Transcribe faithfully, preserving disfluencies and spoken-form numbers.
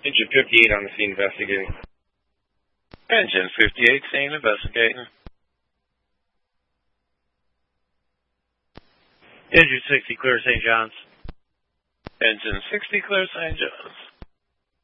Engine fifty-eight on the scene investigating. Engine fifty-eight, scene investigating. Engine sixty, clear Saint John's. Engine sixty, clear Saint John's.